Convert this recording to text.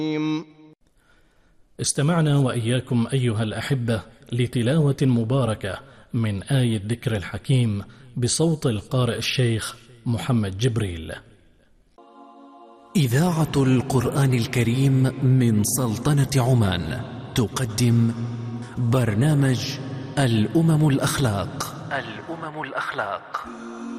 استمعنا وإياكم أيها الأحبة لتلاوة مباركة من آية ذكر الحكيم بصوت القارئ الشيخ محمد جبريل. إذاعة القرآن الكريم من سلطنة عمان تقدم برنامج الأمم الأخلاق.